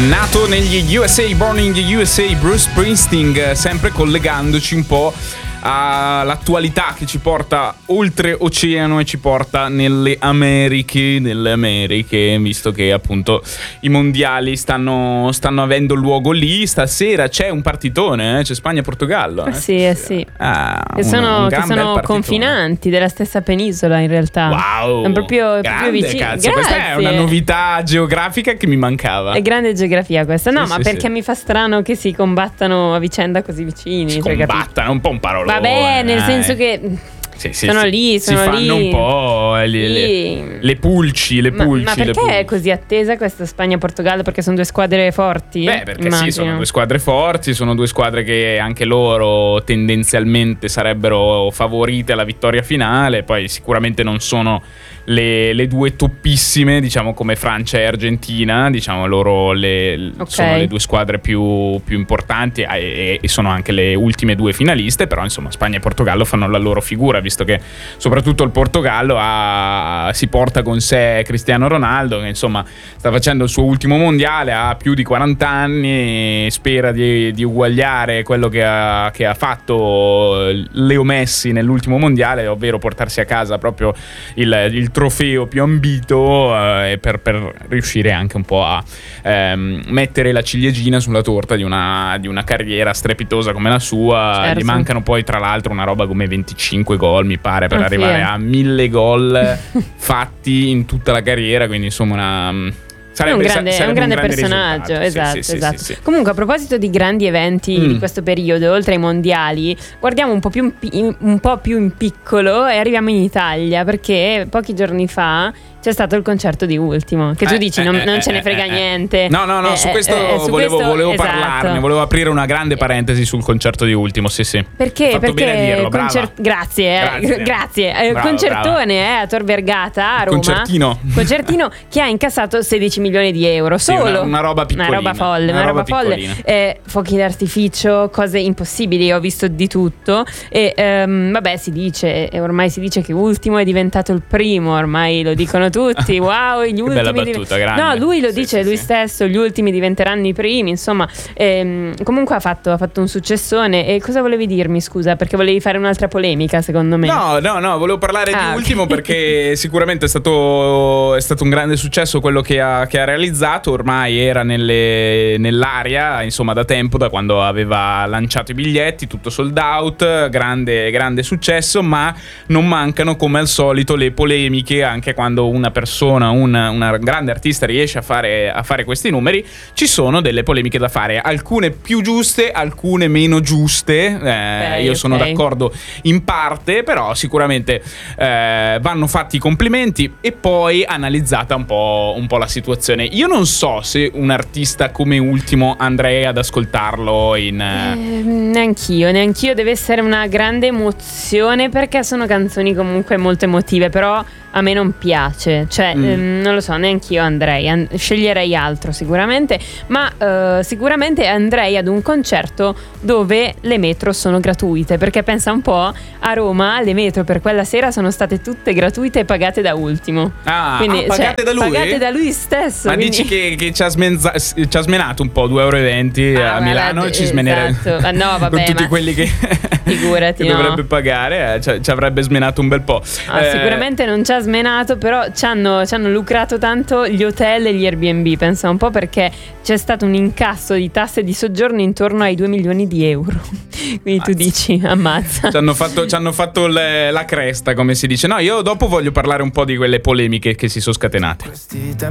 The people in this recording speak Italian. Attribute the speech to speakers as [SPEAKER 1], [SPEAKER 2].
[SPEAKER 1] Nato negli USA, born in the USA, Bruce Springsteen, sempre collegandoci un po' all'attualità che ci porta oltre oceano e ci porta nelle Americhe, visto che appunto i mondiali stanno avendo luogo lì. Stasera c'è un partitone, c'è Spagna-Portogallo.
[SPEAKER 2] Sì. Che sono confinanti della stessa penisola in realtà.
[SPEAKER 1] Wow,
[SPEAKER 2] è proprio vicino.
[SPEAKER 1] Cazzo, questa è una novità geografica che mi mancava.
[SPEAKER 2] È grande geografia questa. No,
[SPEAKER 1] sì,
[SPEAKER 2] ma
[SPEAKER 1] sì,
[SPEAKER 2] perché
[SPEAKER 1] sì.
[SPEAKER 2] mi fa strano che si combattano a vicenda così vicini.
[SPEAKER 1] Si combattano, un po' un parolone.
[SPEAKER 2] Vabbè, nel senso che sono lì.
[SPEAKER 1] Si fanno un po' le pulci.
[SPEAKER 2] Ma perché è così attesa questa Spagna-Portogallo? Perché sono due squadre forti?
[SPEAKER 1] Beh, perché
[SPEAKER 2] immagino.
[SPEAKER 1] sì, sono due squadre forti, sono due squadre che anche loro tendenzialmente sarebbero favorite alla vittoria finale. Poi sicuramente non sono le due toppissime, diciamo, come Francia e Argentina, diciamo loro sono le due squadre più importanti e sono anche le ultime due finaliste. Però insomma Spagna e Portogallo fanno la loro figura, visto che soprattutto il Portogallo si porta con sé Cristiano Ronaldo, che insomma sta facendo il suo ultimo mondiale, ha più di 40 anni, spera di uguagliare quello che ha fatto Leo Messi nell'ultimo mondiale, ovvero portarsi a casa proprio il trofeo più ambito, per riuscire anche un po' a mettere la ciliegina sulla torta di una carriera strepitosa come la sua.
[SPEAKER 2] Certo.
[SPEAKER 1] Gli mancano poi tra l'altro una roba come 25 gol mi pare per arrivare a 1000 gol fatti in tutta la carriera, quindi insomma è un grande
[SPEAKER 2] personaggio, esatto.
[SPEAKER 1] Sì.
[SPEAKER 2] Comunque, a proposito di grandi eventi di questo periodo, oltre ai mondiali, guardiamo un po' più in piccolo e arriviamo in Italia, perché pochi giorni fa c'è stato il concerto di Ultimo, che tu dici non ce ne frega niente.
[SPEAKER 1] No, su questo volevo parlarne,
[SPEAKER 2] esatto.
[SPEAKER 1] volevo aprire una grande parentesi sul concerto di Ultimo, sì.
[SPEAKER 2] Perché
[SPEAKER 1] bene a dirlo,
[SPEAKER 2] grazie. Concertone a Tor Vergata a Roma. Concertino che ha incassato 16 milioni di euro solo.
[SPEAKER 1] Una roba piccolina.
[SPEAKER 2] Una roba folle. Fuochi d'artificio, cose impossibili, ho visto di tutto. E ormai si dice che Ultimo è diventato il primo, ormai lo dicono tutti. Wow, gli ultimi.
[SPEAKER 1] Bella battuta, grande.
[SPEAKER 2] No, lui lo dice lui stesso, gli ultimi diventeranno i primi, insomma. Comunque ha fatto un successone. E cosa volevi dirmi, scusa? Perché volevi fare un'altra polemica, secondo me.
[SPEAKER 1] No, volevo parlare di Ultimo perché sicuramente è stato un grande successo quello che ha realizzato. Ormai era nell'aria, insomma, da tempo, da quando aveva lanciato i biglietti, tutto sold out, grande successo, ma non mancano come al solito le polemiche. Anche quando una persona, una grande artista riesce a fare questi numeri, ci sono delle polemiche da fare, alcune più giuste, alcune meno giuste. Io sono d'accordo in parte, però sicuramente vanno fatti i complimenti e poi analizzata un po' la situazione. Io non so se un artista come Ultimo andrei ad ascoltarlo
[SPEAKER 2] neanch'io, deve essere una grande emozione, perché sono canzoni comunque molto emotive, però a me non piace, cioè non lo so, neanch'io andrei, sceglierei altro sicuramente, ma sicuramente andrei ad un concerto dove le metro sono gratuite, perché pensa un po', a Roma le metro per quella sera sono state tutte gratuite e pagate da Ultimo. Quindi,
[SPEAKER 1] pagate da lui?
[SPEAKER 2] Pagate da lui stesso.
[SPEAKER 1] Ma
[SPEAKER 2] quindi...
[SPEAKER 1] dici che ci ha smenato un po' 2,20 € a Milano, e ci smenerebbe
[SPEAKER 2] no, vabbè,
[SPEAKER 1] con tutti quelli che
[SPEAKER 2] figurati,
[SPEAKER 1] che dovrebbe pagare, ci avrebbe smenato un bel po'.
[SPEAKER 2] Sicuramente non ci ha smenato, però ci hanno lucrato tanto gli hotel e gli Airbnb, pensa un po', perché c'è stato un incasso di tasse di soggiorno intorno ai 2 milioni di euro. Quindi tu dici, ammazza. Ci
[SPEAKER 1] hanno fatto la cresta, come si dice. No, io dopo voglio parlare un po' di quelle polemiche che si sono scatenate.